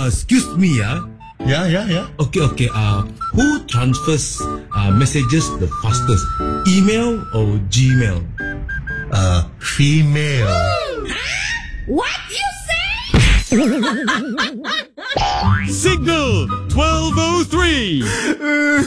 excuse me, Yeah. Okay. Who transfers messages the fastest? Email or Gmail? Female. What you say? Signal 1203.